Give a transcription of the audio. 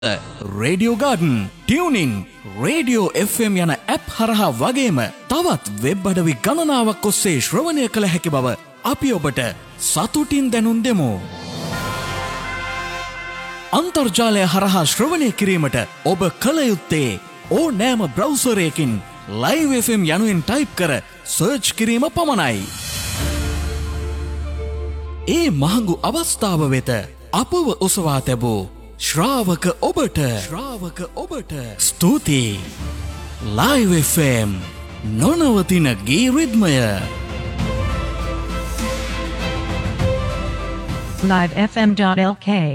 Radio garden, tuning, radio FM යන app හරහා වගේම තවත් වෙබ් අඩවි ගණනාවක් ඔස්සේ ශ්‍රවණය කළ හැකි බව අපි ඔබට සතුටින් දැනුම් දෙමු. අන්තර්ජාලය හරහා ශ්‍රවණය කිරීමට ඔබ කළ යුත්තේ ඕනෑම බ්‍රවුසරයකින් Live FM යනුවෙන් ටයිප් කර සර්ච් කිරීම පමණයි. ඒ මහඟු අවස්ථාව වෙත අපව ඔසවා තැබූ ශ්‍රාවක ඔබට ස්තුතියි. Live FM නොනවතින ගී රිද්මය. livefm.lk